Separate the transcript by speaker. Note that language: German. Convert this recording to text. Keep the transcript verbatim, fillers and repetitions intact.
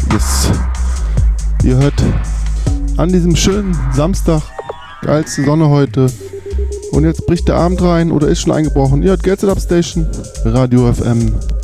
Speaker 1: Yes. Ihr hört an diesem schönen Samstag, geilste Sonne heute. Und jetzt bricht der Abend rein oder ist schon eingebrochen. Ihr hört Get It Up Station, Radio F M.